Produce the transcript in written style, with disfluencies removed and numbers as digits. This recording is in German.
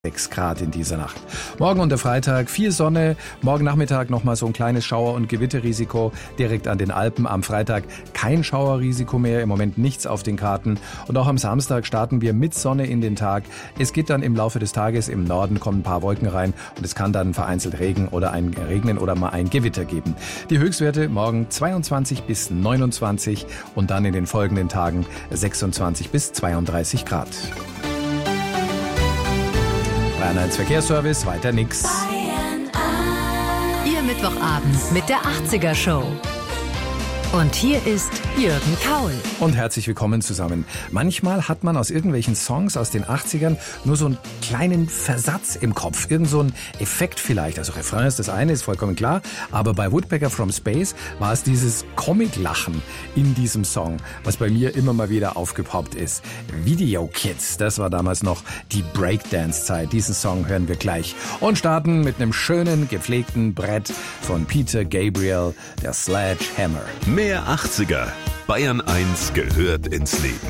6 Grad in dieser Nacht. Morgen und der Freitag viel Sonne, morgen Nachmittag nochmal so ein kleines Schauer- und Gewitterrisiko direkt an den Alpen. Am Freitag kein Schauerrisiko mehr, im Moment nichts auf den Karten. Und auch am Samstag starten wir mit Sonne in den Tag. Es geht dann im Laufe des Tages im Norden kommen ein paar Wolken rein und es kann dann vereinzelt regnen oder mal ein Gewitter geben. Die Höchstwerte morgen 22 bis 29 und dann in den folgenden Tagen 26 bis 32 Grad. Bayern 1 Verkehrsservice, weiter nix. Ihr Mittwochabend mit der 80er Show. Und hier ist Jürgen Kaul. Und herzlich willkommen zusammen. Manchmal hat man aus irgendwelchen Songs aus den 80ern nur so einen kleinen Versatz im Kopf. Irgend so ein Effekt vielleicht. Also Refrain ist das eine, ist vollkommen klar. Aber bei Woodpecker from Space war es dieses Comic-Lachen in diesem Song, was bei mir immer mal wieder aufgepoppt ist. Video Kids, das war damals noch die Breakdance-Zeit. Diesen Song hören wir gleich. Und starten mit einem schönen, gepflegten Brett von Peter Gabriel, der Sledgehammer. Mehr 80er. Bayern 1 gehört ins Leben.